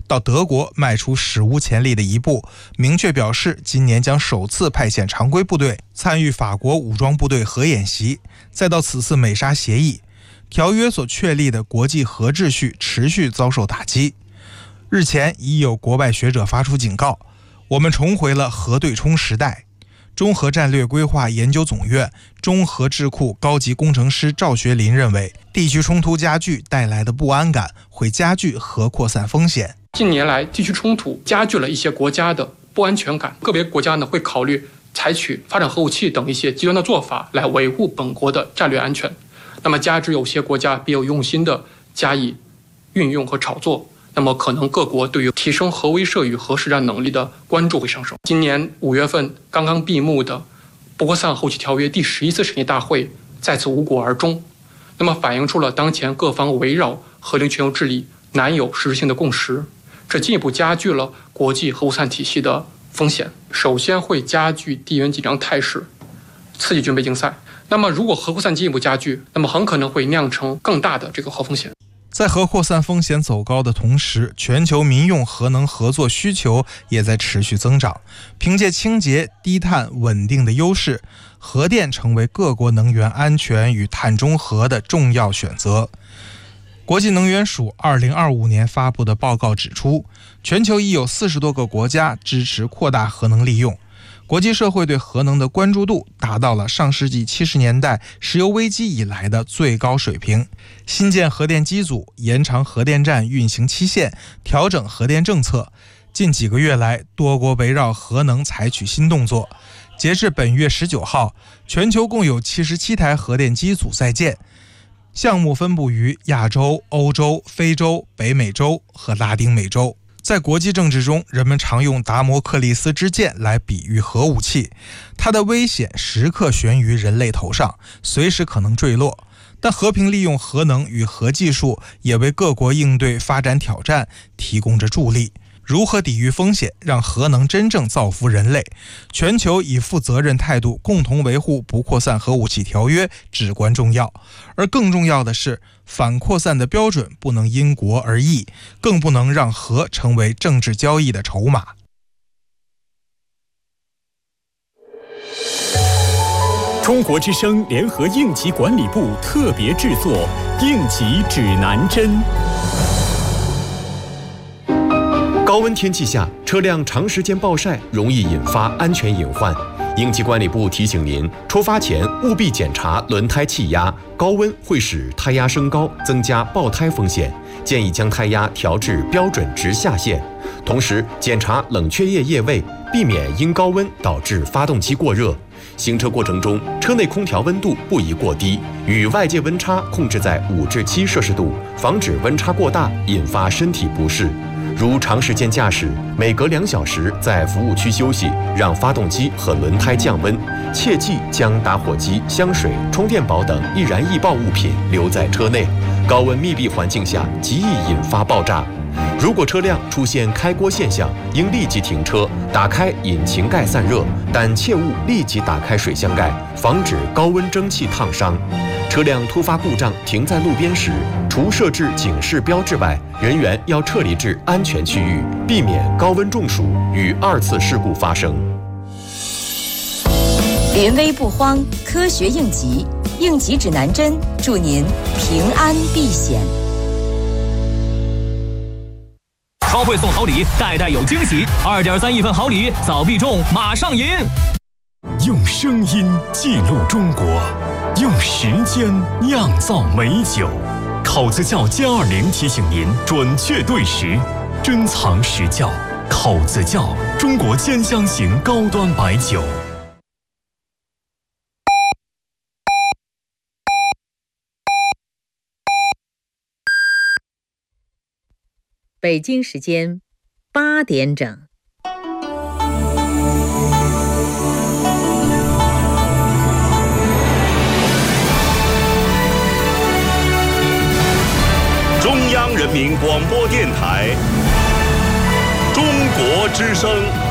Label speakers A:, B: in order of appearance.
A: 到德国迈出史无前例的一步，明确表示今年将首次派遣常规部队参与法国武装部队核演习，再到此次美沙协议，条约所确立的国际核秩序持续遭受打击。日前已有国外学者发出警告，我们重回了核对冲时代。中核战略规划研究总院中核智库高级工程师赵学林认为，地区冲突加剧带来的不安感会加剧核扩散风险。
B: 近年来，地区冲突加剧了一些国家的不安全感，个别国家呢会考虑采取发展核武器等一些极端的做法来维护本国的战略安全。那么加之有些国家别有用心的加以运用和炒作，那么可能各国对于提升核威慑与核实战能力的关注会上升。今年5月份刚刚闭幕的不扩散核武器条约第11次审议大会再次无果而终，那么反映出了当前各方围绕核零全球治理难有实质性的共识，这进一步加剧了国际核武散体系的风险。首先会加剧地缘紧张态势，刺激军备竞赛。那么如果核扩散进一步加剧，那么很可能会酿成更大的这个核风险。
A: 在核扩散风险走高的同时，全球民用核能合作需求也在持续增长。凭借清洁、低碳、稳定的优势，核电成为各国能源安全与碳中和的重要选择。国际能源署2025年发布的报告指出，全球已有40多个国家支持扩大核能利用。国际社会对核能的关注度达到了上世纪70年代石油危机以来的最高水平。新建核电机组、延长核电站运行期限、调整核电政策，近几个月来，多国围绕核能采取新动作。截至本月19号，全球共有77台核电机组在建，项目分布于亚洲、欧洲、非洲、北美洲和拉丁美洲。在国际政治中，人们常用达摩克利斯之剑来比喻核武器，它的危险时刻悬于人类头上，随时可能坠落。但和平利用核能与核技术也为各国应对发展挑战提供着助力。如何抵御风险，让核能真正造福人类？全球以负责任态度共同维护不扩散核武器条约至关重要。而更重要的是，反扩散的标准不能因国而异，更不能让核成为政治交易的筹码。
C: 中国之声联合应急管理部特别制作应急指南针。
D: 高温天气下，车辆长时间暴晒容易引发安全隐患。应急管理部提醒您，出发前务必检查轮胎气压，高温会使胎压升高，增加爆胎风险。建议将胎压调至标准值下限，同时检查冷却液液位，避免因高温导致发动机过热。行车过程中，车内空调温度不宜过低，与外界温差控制在5至7摄氏度，防止温差过大引发身体不适。如长时间驾驶，每隔2小时在服务区休息，让发动机和轮胎降温。切忌将打火机、香水、充电宝等易燃易爆物品留在车内，高温密闭环境下极易引发爆炸。如果车辆出现开锅现象，应立即停车，打开引擎盖散热，但切勿立即打开水箱盖，防止高温蒸汽烫伤。车辆突发故障停在路边时，除设置警示标志外，人员要撤离至安全区域，避免高温中暑与2次事故发生。
E: 临危不慌，科学应急，应急指南针，祝您平安避险。
F: 超会送好礼，代代有惊喜，2.3亿份好礼，早必中，马上赢！
C: 用声音记录中国，用时间酿造美酒。口子窖+20提醒您准确对时，珍藏实窖。口子窖，中国兼香型高端白酒。
G: 北京时间8点整。
H: 中央人民广播电台，中国之声。